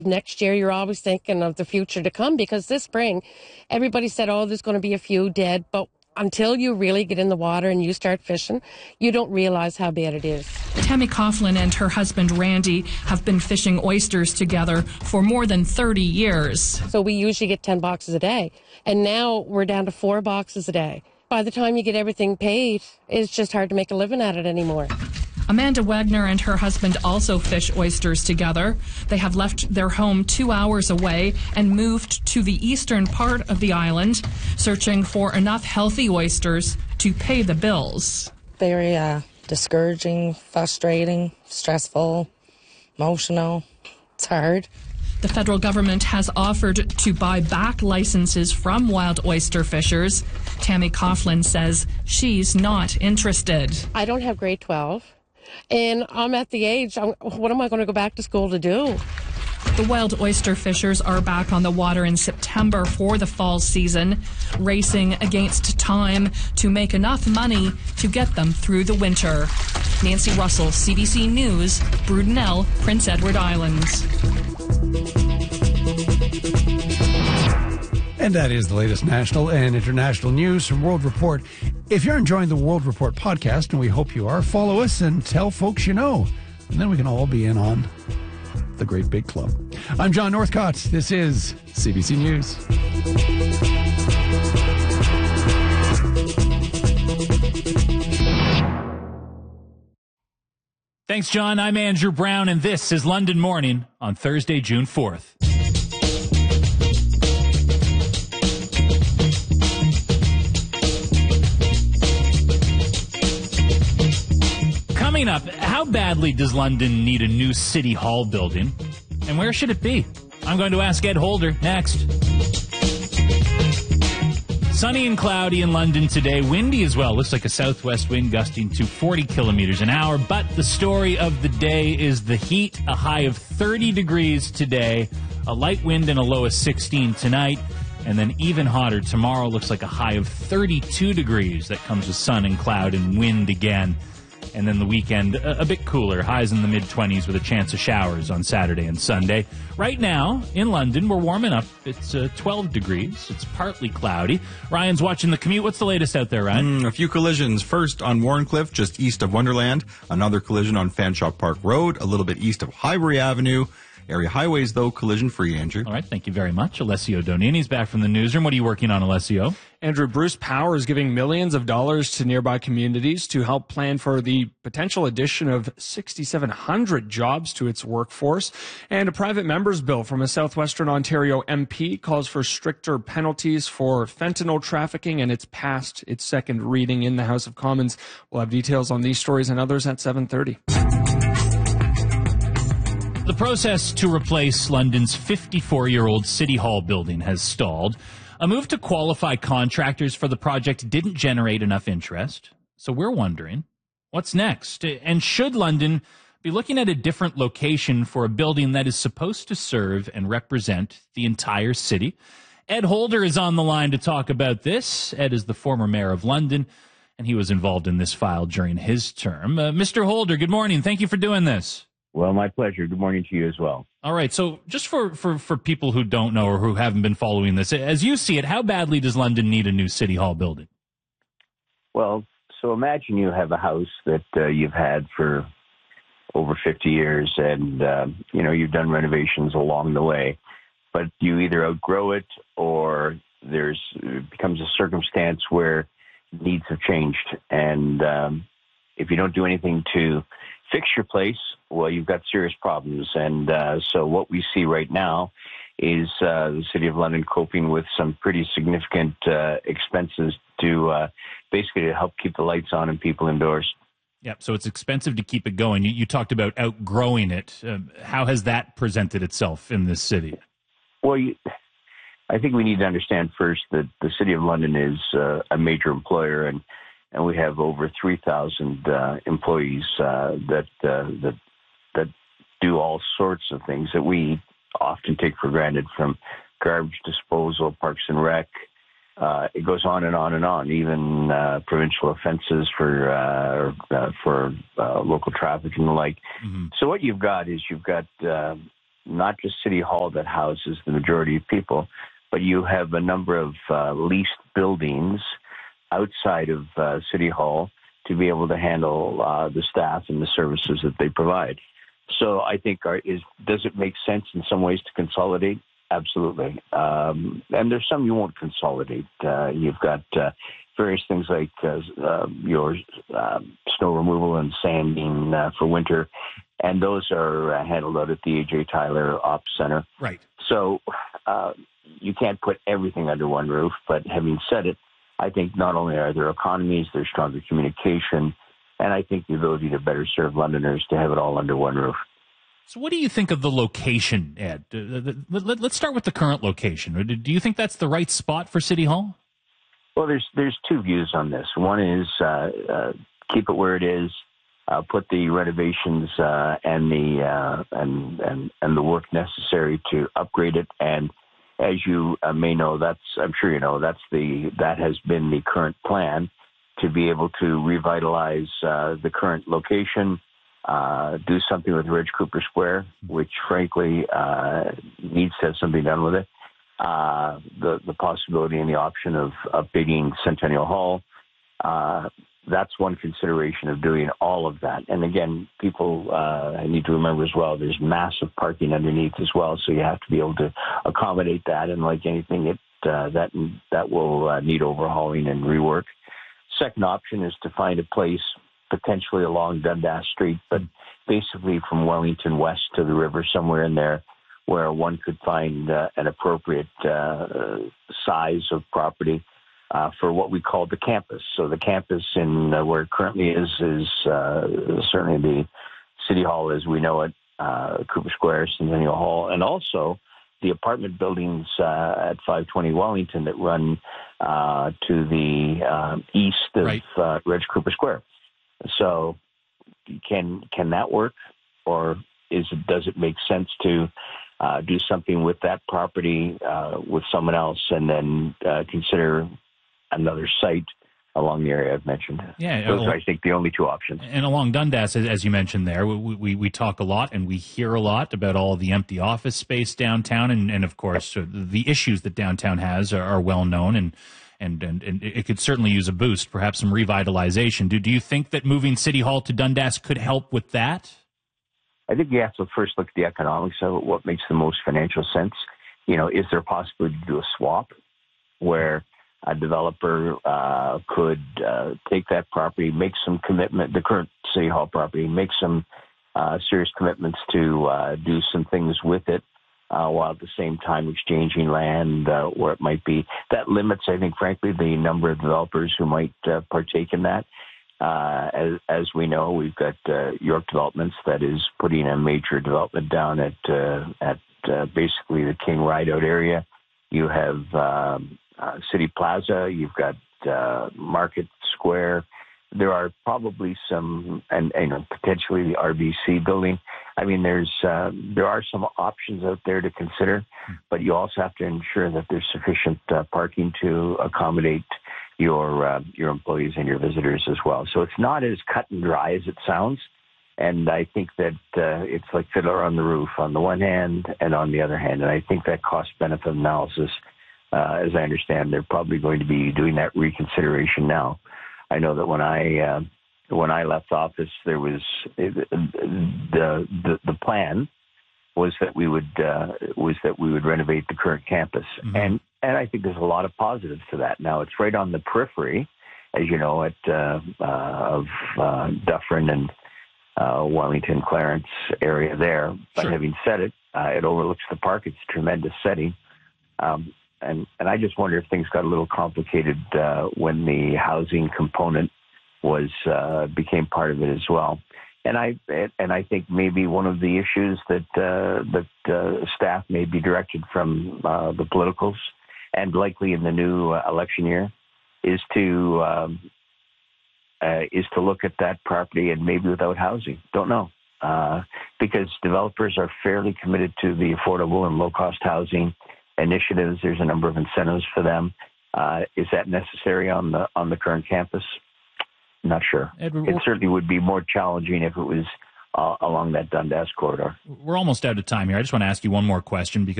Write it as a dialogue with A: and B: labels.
A: Next year, you're always thinking of the future to come, because this spring, everybody said, oh, there's going to be a few dead, but until you really get in the water and you start fishing, you don't realize how bad it is.
B: Tammy Coughlin and her husband Randy have been fishing oysters together for more than 30 years.
A: So we usually get 10 boxes a day, and now we're down to 4 boxes a day. By the time you get everything paid, it's just hard to make a living at it anymore.
B: Amanda Wagner and her husband also fish oysters together. They have left their home 2 hours away and moved to the eastern part of the island, searching for enough healthy oysters to pay the bills.
C: Very discouraging, frustrating, stressful, emotional. It's hard.
B: The federal government has offered to buy back licenses from wild oyster fishers. Tammy Coughlin says she's not interested.
A: I don't have grade 12. And I'm at the age, what am I going to go back to school to do?
B: The wild oyster fishers are back on the water in September for the fall season, racing against time to make enough money to get them through the winter. Nancy Russell, CBC News, Brudenell, Prince Edward Islands.
D: And that is the latest national and international news from World Report. If you're enjoying the World Report podcast, and we hope you are, follow us and tell folks you know. And then we can all be in on the great big club. I'm John Northcott. This is CBC News.
E: Thanks, John. I'm Andrew Brown, and this is London Morning on Thursday, June 4th. Coming up, how badly does London need a new City Hall building? And where should it be? I'm going to ask Ed Holder next. Sunny and cloudy in London today. Windy as well. Looks like a southwest wind gusting to 40 kilometers an hour. But the story of the day is the heat. A high of 30 degrees today. A light wind and a low of 16 tonight. And then even hotter tomorrow. Looks like a high of 32 degrees. That comes with sun and cloud and wind again. And then the weekend, a bit cooler, highs in the mid-20s with a chance of showers on Saturday and Sunday. Right now, in London, we're warming up. It's 12 degrees. It's partly cloudy. Ryan's watching the commute. What's the latest out there, Ryan?
F: A few collisions. First on Warncliffe, just east of Wonderland. Another collision on Fanshawe Park Road, a little bit east of Highbury Avenue. Area highways, though, collision-free, Andrew.
E: All right, thank you very much. Alessio Donini's back from the newsroom. What are you working on, Alessio?
G: Andrew, Bruce Power is giving millions of dollars to nearby communities to help plan for the potential addition of 6,700 jobs to its workforce. And a private member's bill from a Southwestern Ontario MP calls for stricter penalties for fentanyl trafficking, and it's passed its second reading in the House of Commons. We'll have details on these stories and others at 7:30.
E: The process to replace London's 54-year-old City Hall building has stalled. A move to qualify contractors for the project didn't generate enough interest. So we're wondering, what's next? And should London be looking at a different location for a building that is supposed to serve and represent the entire city? Ed Holder is on the line to talk about this. Ed is the former mayor of London, and he was involved in this file during his term. Mr. Holder, good morning. Thank you for doing this.
H: Well, my pleasure. Good morning to you as well.
E: All right. So just for people who don't know or who haven't been following this, as you see it, how badly does London need a new City Hall building?
H: Well, so imagine you have a house that you've had for over 50 years and, you've done renovations along the way, but you either outgrow it or it becomes a circumstance where needs have changed. And if you don't do anything to fix your place, well, you've got serious problems. And so what we see right now is the City of London coping with some pretty significant expenses to basically to help keep the lights on and people indoors.
E: Yep, so it's expensive to keep it going. You talked about outgrowing it. How has that presented itself in this city?
H: Well, I think we need to understand first that the City of London is a major employer, and we have over 3,000 employees that do all sorts of things that we often take for granted, from garbage disposal, parks and rec. It goes on and on and on, even provincial offenses for local traffic and the like. Mm-hmm. So what you've got is not just City Hall that houses the majority of people, but you have a number of leased buildings outside of City Hall to be able to handle the staff and the services that they provide. So I think, does it make sense in some ways to consolidate? Absolutely. And there's some you won't consolidate. You've got various things like your snow removal and sanding for winter, and those are handled out at the A.J. Tyler Ops Center.
E: Right.
H: So you can't put everything under one roof, but having said it, I think not only are there economies, there's stronger communication, and I think the ability to better serve Londoners to have it all under one roof.
E: So what do you think of the location, Ed? Let's start with the current location. Do you think that's the right spot for City Hall?
H: Well, there's two views on this. One is keep it where it is, put the renovations and the work necessary to upgrade it. And as you may know, I'm sure you know that has been the current plan, to be able to revitalize the current location, do something with Reg Cooper Square, which frankly needs to have something done with it. The possibility and the option of updating Centennial Hall. That's one consideration of doing all of that. And again, people need to remember as well, there's massive parking underneath as well. So you have to be able to accommodate that. And like anything, that will need overhauling and rework. Second option is to find a place potentially along Dundas Street, but basically from Wellington West to the river, somewhere in there, where one could find an appropriate size of property for what we call the campus. So the campus in where it currently is certainly the City Hall as we know it, Cooper Square, Centennial Hall, and also the apartment buildings at 520 Wellington that run to the east of Reg Cooper Square. So can that work, or does it make sense to do something with that property with someone else and then consider another site along the area I've mentioned?
E: Yeah,
H: those are, I think, the only two options.
E: And along Dundas, as you mentioned there, we talk a lot and we hear a lot about all the empty office space downtown, and of course the issues that downtown has are well known, and it could certainly use a boost, perhaps some revitalization. Do you think that moving City Hall to Dundas could help with that?
H: I think you have to first look at the economics of it, what makes the most financial sense. Is there a possibility to do a swap where a developer could take that property, make some commitment, the current City Hall property, make some serious commitments to do some things with it, while at the same time exchanging land where it might be. That limits, I think, frankly, the number of developers who might partake in that. As we know, we've got York Developments that is putting a major development down at basically the King Rideout area. You have City Plaza. You've got Market Square. There are probably some, and potentially the RBC building. I mean, there are some options out there to consider, but you also have to ensure that there's sufficient parking to accommodate your employees and your visitors as well. So it's not as cut and dry as it sounds. And I think that it's like Fiddler on the Roof on the one hand and on the other hand. And I think that cost-benefit analysis, as I understand, they're probably going to be doing that reconsideration now. I know that when I left office, there was the plan was that we would renovate the current campus, and I think there's a lot of positives to that. Now it's right on the periphery, as you know, of Dufferin and Wellington, Clarence area there. But having said it, it overlooks the park. It's a tremendous setting. And I just wonder if things got a little complicated when the housing component became part of it as well. And I think maybe one of the issues that staff may be directed from the politicals, and likely in the new election year, is to look at that property and maybe without housing. Don't know. Because developers are fairly committed to the affordable and low-cost housing initiatives. There's a number of incentives for them. Is that necessary on the current campus? Not sure.
E: Edward,
H: it certainly would be more challenging if it was along that Dundas corridor.
E: We're almost out of time here. I just want to ask you one more question because